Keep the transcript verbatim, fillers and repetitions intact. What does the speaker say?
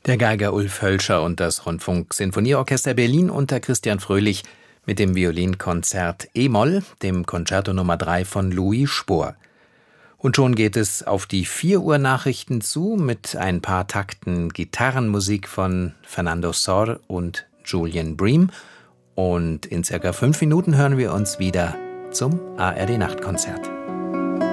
Der Geiger Ulf Hölscher und das Rundfunk-Sinfonieorchester Berlin unter Christian Fröhlich mit dem Violinkonzert E-Moll, dem Concerto Nummer drei von Louis Spohr. Und schon geht es auf die vier Uhr Nachrichten zu mit ein paar Takten Gitarrenmusik von Fernando Sor und Julian Bream. Und in circa fünf Minuten hören wir uns wieder zum A R D Nachtkonzert.